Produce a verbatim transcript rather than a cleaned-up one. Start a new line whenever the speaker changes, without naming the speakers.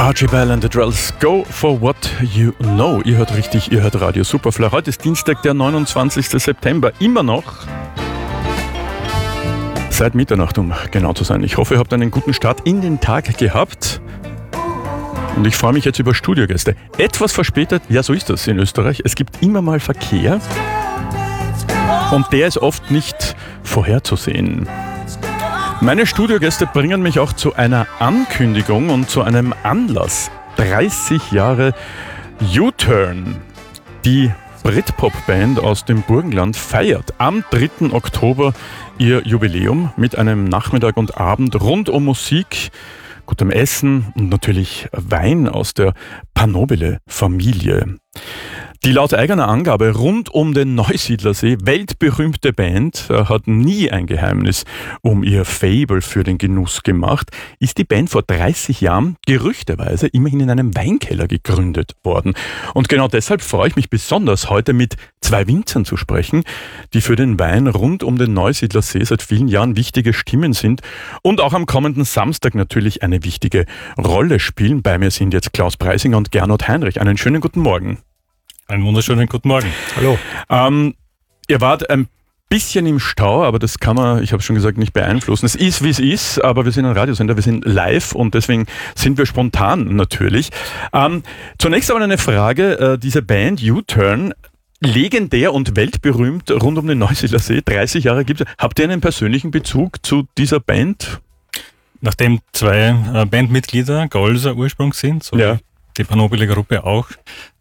Archie Bell and the Drells, go for what you know. Ihr hört richtig, ihr hört Radio Superfly. Heute ist Dienstag, der neunundzwanzigster September. Immer noch seit Mitternacht, um genau zu sein. Ich hoffe, ihr habt einen guten Start in den Tag gehabt. Und ich freue mich jetzt über Studiogäste. Etwas verspätet, ja, so ist das in Österreich. Es gibt immer mal Verkehr. Und der ist oft nicht vorherzusehen. Meine Studiogäste bringen mich auch zu einer Ankündigung und zu einem Anlass. dreißig Jahre U-Turn. Die Britpop-Band aus dem Burgenland feiert am dritten Oktober ihr Jubiläum mit einem Nachmittag und Abend rund um Musik, gutem Essen und natürlich Wein aus der Panobile-Familie. Die laut eigener Angabe rund um den Neusiedlersee weltberühmte Band hat nie ein Geheimnis um ihr Faible für den Genuss gemacht. Ist die Band vor dreißig Jahren gerüchteweise immerhin in einem Weinkeller gegründet worden. Und genau deshalb freue ich mich besonders, heute mit zwei Winzern zu sprechen, die für den Wein rund um den Neusiedlersee seit vielen Jahren wichtige Stimmen sind und auch am kommenden Samstag natürlich eine wichtige Rolle spielen. Bei mir sind jetzt Klaus Preisinger und Gernot Heinrich. Einen schönen guten Morgen.
Einen wunderschönen guten Morgen.
Hallo. Ähm, ihr wart ein bisschen im Stau, aber das kann man, ich habe schon gesagt, nicht beeinflussen. Es ist, wie es ist, aber wir sind ein Radiosender, wir sind live und deswegen sind wir spontan natürlich. Ähm, zunächst aber eine Frage, äh, diese Band U-Turn, legendär und weltberühmt rund um den Neusiedlersee, dreißig Jahre gibt es. Habt ihr einen persönlichen Bezug zu dieser Band?
Nachdem zwei äh, Bandmitglieder Golser Ursprung sind, so
ja.
die Panobile Gruppe auch,